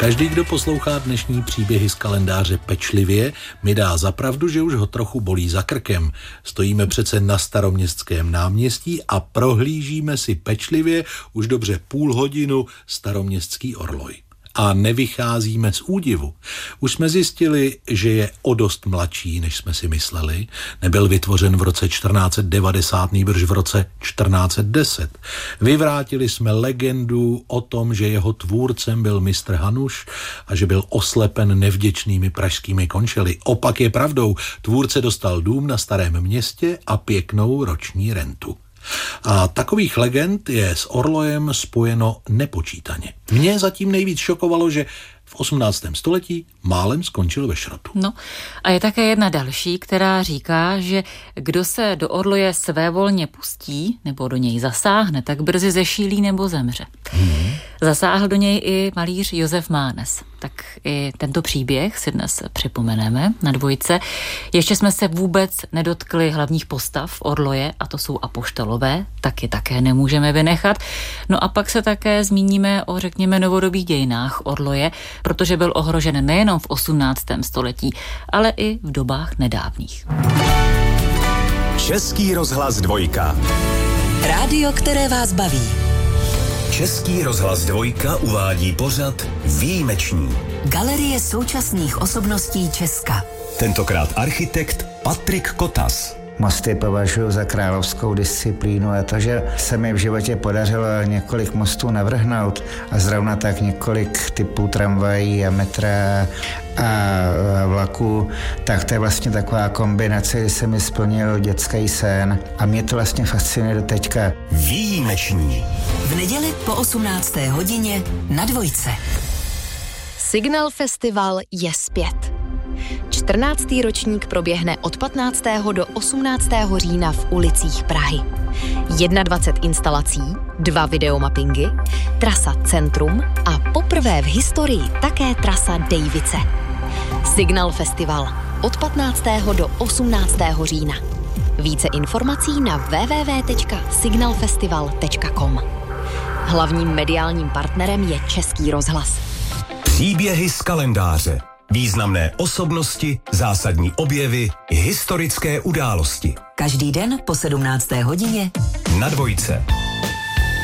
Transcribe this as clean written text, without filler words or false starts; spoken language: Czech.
Každý, kdo poslouchá dnešní příběhy z kalendáře pečlivě, mi dá za pravdu, že už ho trochu bolí za krkem. Stojíme přece na Staroměstském náměstí a prohlížíme si pečlivě už dobře půl hodinu Staroměstský orloj. A nevycházíme z údivu. Už jsme zjistili, že je o dost mladší, než jsme si mysleli. Nebyl vytvořen v roce 1490, nýbrž v roce 1410. Vyvrátili jsme legendu o tom, že jeho tvůrcem byl mistr Hanuš a že byl oslepen nevděčnými pražskými končely. Opak je pravdou. Tvůrce dostal dům na Starém Městě a pěknou roční rentu. A takových legend je s orlojem spojeno nepočítaně. Mě zatím nejvíc šokovalo, že v 18. století málem skončil ve šrotu. No a je také jedna další, která říká, že kdo se do orloje svévolně pustí nebo do něj zasáhne, tak brzy zešílí nebo zemře. Zasáhl do něj i malíř Josef Mánes. Tak i tento příběh si dnes připomeneme na Dvojce. Ještě jsme se vůbec nedotkli hlavních postav orloje, a to jsou apoštolové, taky také nemůžeme vynechat. No a pak se také zmíníme o, řekněme, novodobých dějinách orloje, protože byl ohrožen nejenom v 18. století, ale i v dobách nedávných. Český rozhlas Dvojka. Rádio, které vás baví. Český rozhlas Dvojka uvádí pořad Výjimeční. Galerie současných osobností Česka. Tentokrát architekt Patrik Kotas. Mosty považuji za královskou disciplínu a to, že se mi v životě podařilo několik mostů navrhnout a zrovna tak několik typů tramvají a metra a vlaků, tak to je vlastně taková kombinace, kdy se mi splnil dětský sen a mě to vlastně fascinuje do teďka. Výjimeční. V neděli po 18. hodině na Dvojce. Signal Festival je zpět. 14. ročník proběhne od 15. do 18. října v ulicích Prahy. 21 instalací, 2 videomappingy, trasa Centrum a poprvé v historii také trasa Dejvice. Signal Festival od 15. do 18. října. Více informací na www.signalfestival.com. Hlavním mediálním partnerem je Český rozhlas. Příběhy z kalendáře. Významné osobnosti, zásadní objevy, historické události. Každý den po 17. hodině na Dvojce.